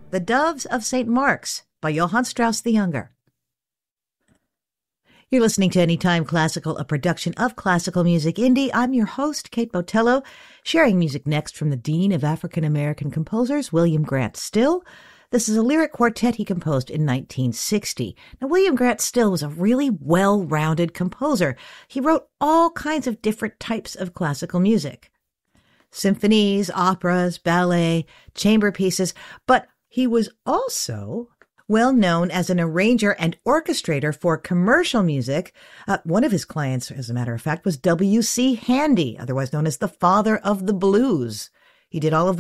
The Doves of St. Mark's by Johann Strauss the Younger. You're listening to Anytime Classical, a production of Classical Music Indie. I'm your host, Kate Botello, sharing music next from the Dean of African American Composers, William Grant Still. This is a lyric quartet he composed in 1960. Now, William Grant Still was a really well-rounded composer. He wrote all kinds of different types of classical music. Symphonies, operas, ballet, chamber pieces, but he was also well known as an arranger and orchestrator for commercial music. One of his clients, as a matter of fact, was W.C. Handy, otherwise known as the father of the blues. He did all of that.